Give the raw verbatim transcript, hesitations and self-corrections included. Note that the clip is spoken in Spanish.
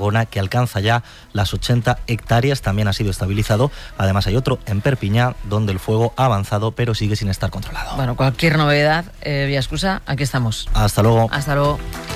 Tarragona, que alcanza ya las ochenta hectáreas. También ha sido estabilizado. Además hay otro en Perpiñá, donde el fuego ha avanzado, pero sigue sin estar controlado. Bueno, cualquier novedad, eh, Villaescusa, aquí estamos. Hasta luego. Hasta luego.